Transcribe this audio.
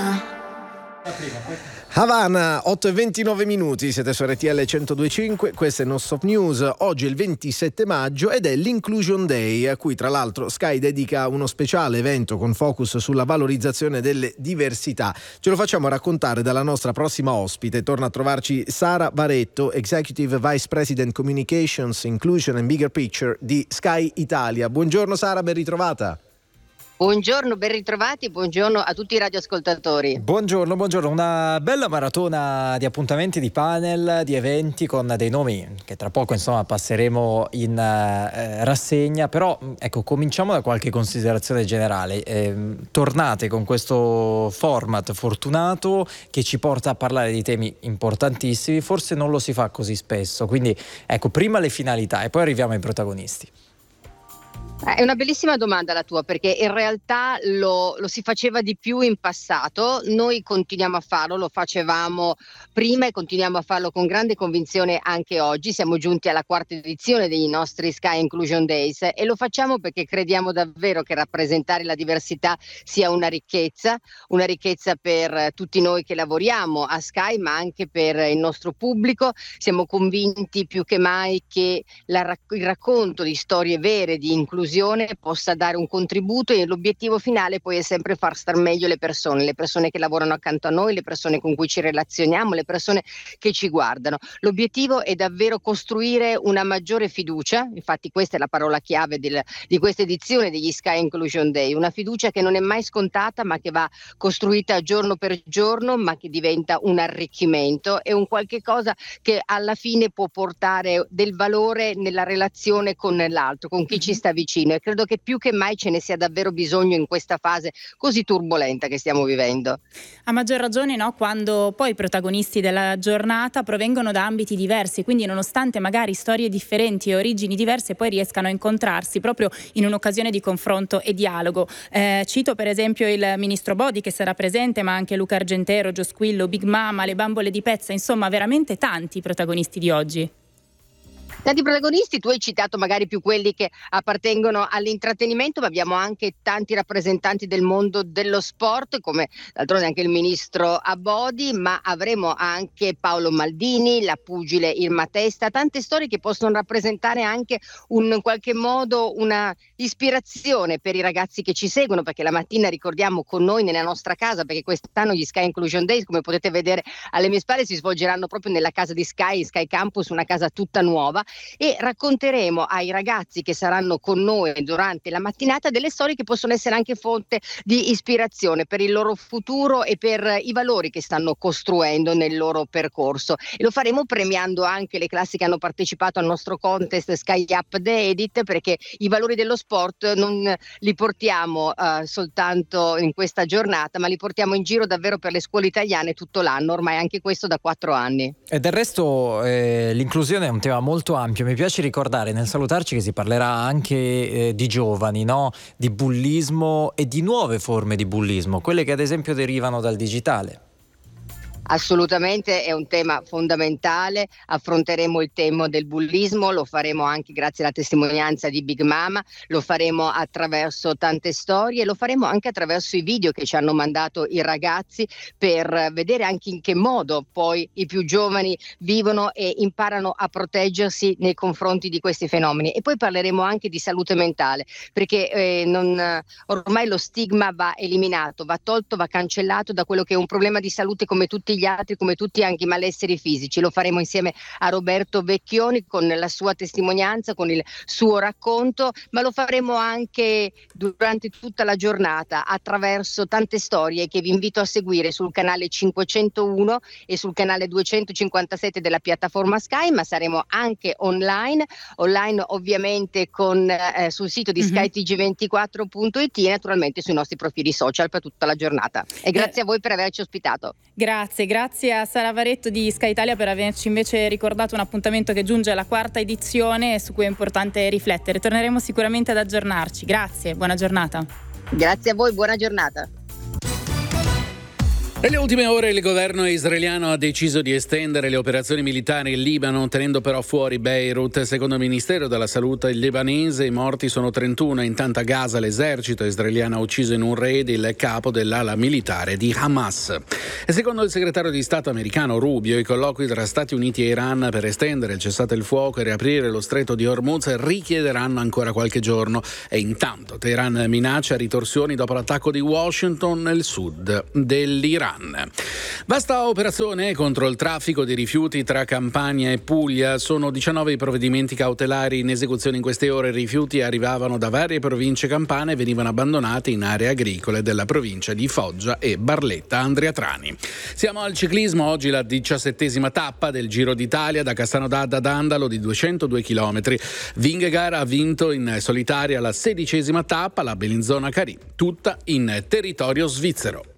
Havana, 8:29, siete su RTL 102.5, questo è Non Stop News. Oggi è il 27 maggio ed è l'Inclusion Day, a cui tra l'altro Sky dedica uno speciale evento con focus sulla valorizzazione delle diversità. Ce lo facciamo raccontare dalla nostra prossima ospite. Torna a trovarci Sara Varetto, Executive Vice President Communications, Inclusion and Bigger Picture di Sky Italia. Buongiorno Sara, ben ritrovata. Buongiorno, ben ritrovati, buongiorno a tutti i radioascoltatori. Buongiorno, una bella maratona di appuntamenti, di panel, di eventi con dei nomi che tra poco insomma passeremo in rassegna, però ecco, cominciamo da qualche considerazione generale. Tornate con questo format fortunato che ci porta a parlare di temi importantissimi, forse non lo si fa così spesso, quindi ecco, prima le finalità e poi arriviamo ai protagonisti. È una bellissima domanda la tua, perché in realtà lo si faceva di più in passato, noi continuiamo a farlo, lo facevamo prima e continuiamo a farlo con grande convinzione anche oggi. Siamo giunti alla quarta edizione dei nostri Sky Inclusion Days e lo facciamo perché crediamo davvero che rappresentare la diversità sia una ricchezza per tutti noi che lavoriamo a Sky, ma anche per il nostro pubblico. Siamo convinti più che mai che il racconto di storie vere, di inclusione, possa dare un contributo, e l'obiettivo finale poi è sempre far star meglio le persone che lavorano accanto a noi, le persone con cui ci relazioniamo, le persone che ci guardano. L'obiettivo è davvero costruire una maggiore fiducia, infatti questa è la parola chiave di questa edizione degli Sky Inclusion Day, una fiducia che non è mai scontata ma che va costruita giorno per giorno, ma che diventa un arricchimento e un qualche cosa che alla fine può portare del valore nella relazione con l'altro, con chi ci sta vicino. E credo che più che mai ce ne sia davvero bisogno in questa fase così turbolenta che stiamo vivendo. A maggior ragione, no, quando poi i protagonisti della giornata provengono da ambiti diversi, quindi nonostante magari storie differenti e origini diverse poi riescano a incontrarsi proprio in un'occasione di confronto e dialogo. Cito per esempio il ministro Bodi che sarà presente, ma anche Luca Argentero, Gio Squillo, Big Mama, le bambole di Pezza, insomma veramente tanti i protagonisti di oggi. Tanti protagonisti, tu hai citato magari più quelli che appartengono all'intrattenimento, ma abbiamo anche tanti rappresentanti del mondo dello sport, come d'altronde anche il ministro Abodi, ma avremo anche Paolo Maldini, la pugile Irma Testa, tante storie che possono rappresentare anche in qualche modo una ispirazione per i ragazzi che ci seguono, perché la mattina ricordiamo con noi nella nostra casa, perché quest'anno gli Sky Inclusion Days, come potete vedere alle mie spalle, si svolgeranno proprio nella casa di Sky Campus, una casa tutta nuova, e racconteremo ai ragazzi che saranno con noi durante la mattinata delle storie che possono essere anche fonte di ispirazione per il loro futuro e per i valori che stanno costruendo nel loro percorso, e lo faremo premiando anche le classi che hanno partecipato al nostro contest Sky Up The Edit, perché i valori dello sport non li portiamo soltanto in questa giornata, ma li portiamo in giro davvero per le scuole italiane tutto l'anno, ormai anche questo da 4 anni. E del resto l'inclusione è un tema molto ampio. Mi piace ricordare nel salutarci che si parlerà anche di giovani, no? Di bullismo e di nuove forme di bullismo, quelle che ad esempio derivano dal digitale. Assolutamente è un tema fondamentale, affronteremo il tema del bullismo, lo faremo anche grazie alla testimonianza di Big Mama, lo faremo attraverso tante storie, lo faremo anche attraverso i video che ci hanno mandato i ragazzi, per vedere anche in che modo poi i più giovani vivono e imparano a proteggersi nei confronti di questi fenomeni. E poi parleremo anche di salute mentale, perché ormai lo stigma va eliminato, va tolto, va cancellato da quello che è un problema di salute come tutti gli altri, come tutti anche i malesseri fisici. Lo faremo insieme a Roberto Vecchioni con la sua testimonianza, con il suo racconto, ma lo faremo anche durante tutta la giornata attraverso tante storie che vi invito a seguire sul canale 501 e sul canale 257 della piattaforma Sky, ma saremo anche online ovviamente sul sito di skytg24.it e naturalmente sui nostri profili social per tutta la giornata. E grazie a voi per averci ospitato. Grazie a Sara Varetto di Sky Italia per averci invece ricordato un appuntamento che giunge alla quarta edizione, su cui è importante riflettere. Torneremo sicuramente ad aggiornarci. Grazie, buona giornata. Grazie a voi, buona giornata. Nelle ultime ore il governo israeliano ha deciso di estendere le operazioni militari in Libano, tenendo però fuori Beirut. Secondo il Ministero della Salute libanese i morti sono 31. Intanto a Gaza l'esercito israeliano ha ucciso in un raid il capo dell'ala militare di Hamas. E secondo il segretario di Stato americano Rubio, i colloqui tra Stati Uniti e Iran per estendere il cessate il fuoco e riaprire lo stretto di Hormuz richiederanno ancora qualche giorno. E intanto Teheran minaccia ritorsioni dopo l'attacco di Washington nel sud dell'Iran. Vasta operazione contro il traffico di rifiuti tra Campania e Puglia. Sono 19 i provvedimenti cautelari in esecuzione in queste ore. I rifiuti arrivavano da varie province campane e venivano abbandonati in aree agricole della provincia di Foggia e Barletta. Andrea Trani. Siamo al ciclismo. Oggi la 17ª tappa del Giro d'Italia da Cassano d'Adda ad Andalo di 202 km. Vingegaard ha vinto in solitaria la 16ª tappa, la Bellinzona Carì, tutta in territorio svizzero.